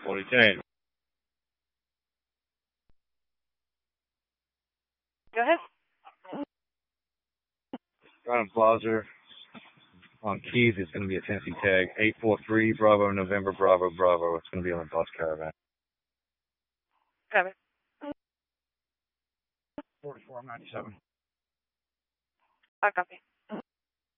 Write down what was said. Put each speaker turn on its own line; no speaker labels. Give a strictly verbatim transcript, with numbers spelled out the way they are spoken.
forty ten.
Go ahead.
Ryan Plaza on keys. It's going to be a Tennessee tag. eight four three Bravo November Bravo Bravo. It's going to be on the bus caravan.
Got it.
forty-four ninety-seven.
I copy.